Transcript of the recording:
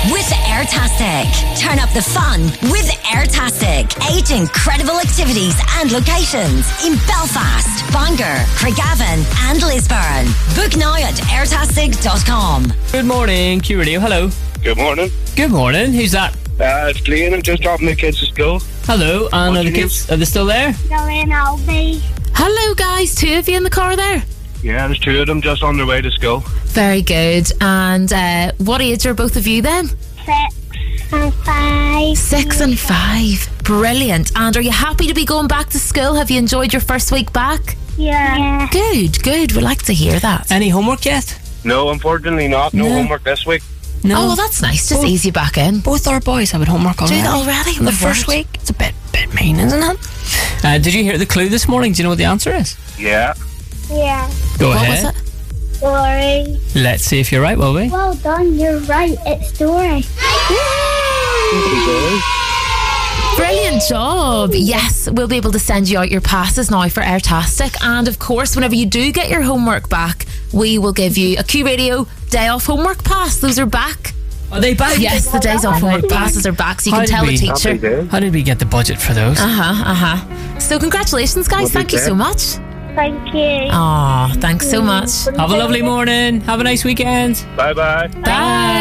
with Airtastic. Turn up the fun with Airtastic. 8 incredible activities and locations in Belfast, Bangor, Craigavon and Lisburn. Book now at airtastic.com. Good morning, Q Radio. Hello. Good morning. Good morning. Who's that? It's Glenn. I'm just dropping the kids to school. Hello. And are the kids, are they still there? Hello guys, 2 of you in the car there? Yeah, there's 2 of them just on their way to school. Very good. And what age are both of you then? 6 and 5. 6 and 5. Brilliant. And are you happy to be going back to school? Have you enjoyed your first week back? Yeah. Good. We'd like to hear that. Any homework yet? No, unfortunately not. No homework this week. No. Oh, well, that's nice. Just ease you back in. Both our boys have homework already. Do they already? The first week? It's a bit mean, isn't it? Did you hear the clue this morning? Do you know what the answer is? Yeah. Yeah. Go What ahead. was it? Story. Let's see if you're right, will we? Well done, you're right. It's story. Brilliant job. Yes, we'll be able to send you out your passes now for Airtastic. And of course, whenever you do get your homework back, we will give you a Q Radio day off homework pass. Those are back. Are they back? Yes, the days off homework passes are back, so you can tell the teacher. How did we get the budget for those? So congratulations, guys. Thank you so much. Thank you. Oh, thanks so much. Have a lovely morning. Have a nice weekend. Bye-bye. Bye.